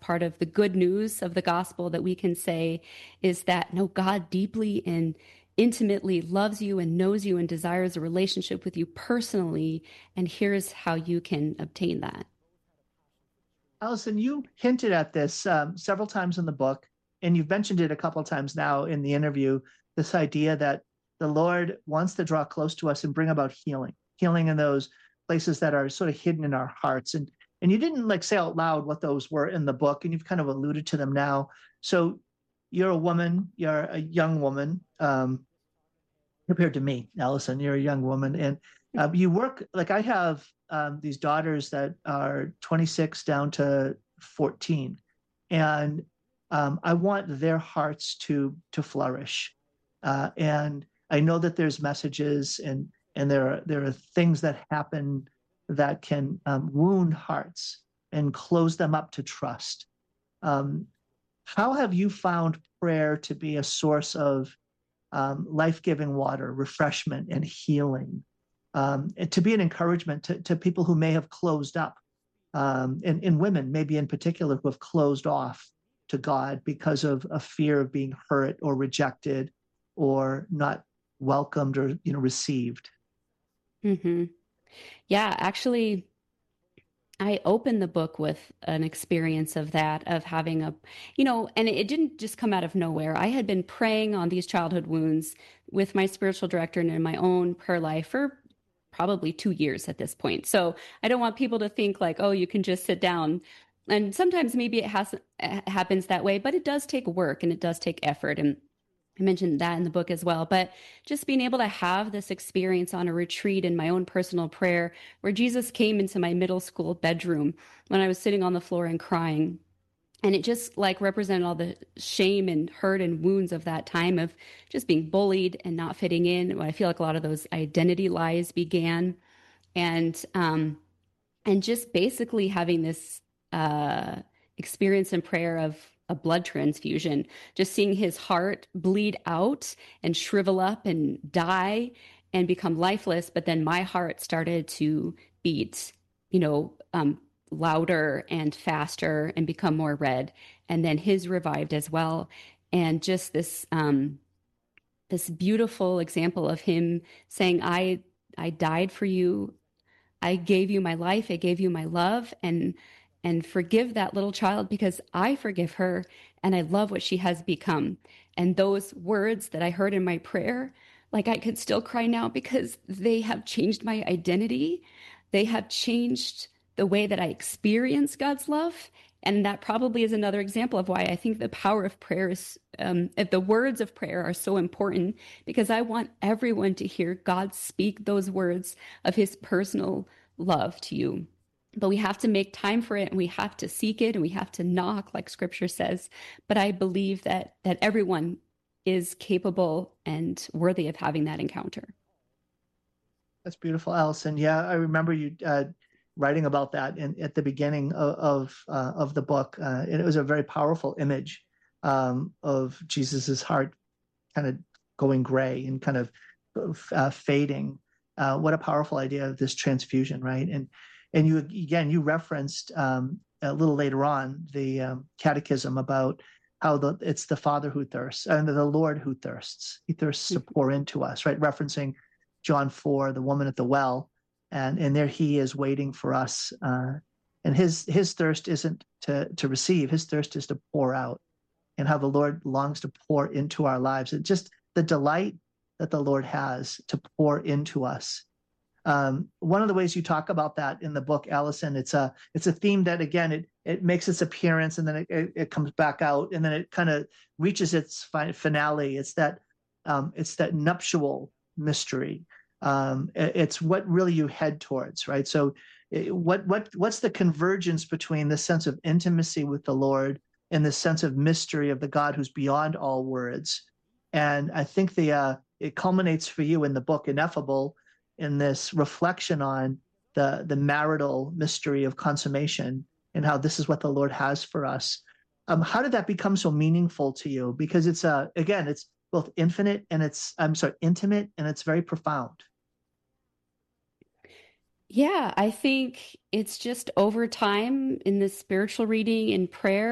part of the good news of the gospel that we can say is that no, God deeply and intimately loves you and knows you and desires a relationship with you personally. And here's how you can obtain that. Allison, you hinted at this several times in the book, and you've mentioned it a couple of times now in the interview, this idea that the Lord wants to draw close to us and bring about healing, healing in those places that are sort of hidden in our hearts. And you didn't like say out loud what those were in the book, and you've kind of alluded to them now. So you're a woman, you're a young woman, compared to me, Allison, you're a young woman, and you work like I have these daughters that are 26 down to 14, and I want their hearts to flourish, and I know that there's messages and there are things that happen that can wound hearts and close them up to trust. Um, how have you found prayer to be a source of life-giving water, refreshment, and healing, and to be an encouragement to people who may have closed up, and women maybe in particular who have closed off to God because of a fear of being hurt or rejected or not welcomed or received. Mm-hmm. Yeah, actually, I opened the book with an experience of that, of having and it didn't just come out of nowhere. I had been praying on these childhood wounds with my spiritual director and in my own prayer life for probably 2 years at this point. So I don't want people to think like, oh, you can just sit down. And sometimes maybe happens that way, but it does take work and it does take effort. And I mentioned that in the book as well, but just being able to have this experience on a retreat in my own personal prayer where Jesus came into my middle school bedroom when I was sitting on the floor and crying. And it just like represented all the shame and hurt and wounds of that time of just being bullied and not fitting in. I feel like a lot of those identity lies began. And just basically having this experience in prayer of a blood transfusion, just seeing his heart bleed out and shrivel up and die and become lifeless. But then my heart started to beat, louder and faster and become more red. And then his revived as well. And just this beautiful example of him saying, I died for you. I gave you my life. I gave you my love, and forgive that little child because I forgive her and I love what she has become. And those words that I heard in my prayer, like I could still cry now because they have changed my identity. They have changed the way that I experience God's love. And that probably is another example of why I think the power of prayer is, if the words of prayer are so important, because I want everyone to hear God speak those words of his personal love to you. But we have to make time for it and we have to seek it and we have to knock, like scripture says. But I believe that everyone is capable and worthy of having that encounter. That's beautiful, Allison. Yeah, I remember you writing about that at the beginning of the book, and it was a very powerful image of Jesus's heart kind of going gray and kind of fading. What a powerful idea of this transfusion, right? And you referenced a little later on the catechism about how it's the Father who thirsts and the Lord who thirsts. He thirsts to pour into us, right? Referencing John 4, the woman at the well, and there he is waiting for us. And his thirst isn't to receive; his thirst is to pour out. And how the Lord longs to pour into our lives. It's just the delight that the Lord has to pour into us. One of the ways you talk about that in the book, Allison, it's a theme that again it makes its appearance and then it comes back out and then it kind of reaches its finale. It's that nuptial mystery. It's what really you head towards, right? So, what's the convergence between the sense of intimacy with the Lord and this sense of mystery of the God who's beyond all words? And I think it culminates for you in the book Ineffable in this reflection on the marital mystery of consummation and how this is what the Lord has for us. How did that become so meaningful to you? Because it's again, it's both intimate and it's very profound. Yeah, I think it's just over time in the spiritual reading and prayer.